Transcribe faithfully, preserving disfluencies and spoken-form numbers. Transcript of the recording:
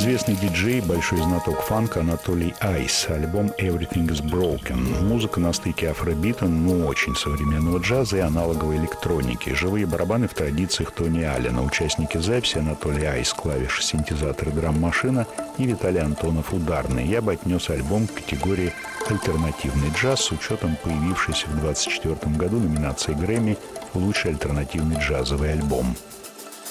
Известный диджей, большой знаток фанка Анатолий Айс. Альбом «Everything is Broken». Музыка на стыке афробита, но очень современного джаза и аналоговой электроники. Живые барабаны в традициях Тони Аллена. Участники записи: Анатолий Айс — клавиши, синтезатор и драм-машина, и Виталий Антонов — ударный. Я бы отнес альбом к категории «Альтернативный джаз» с учетом появившейся в двадцать четвёртом году номинации Грэмми «Лучший альтернативный джазовый альбом».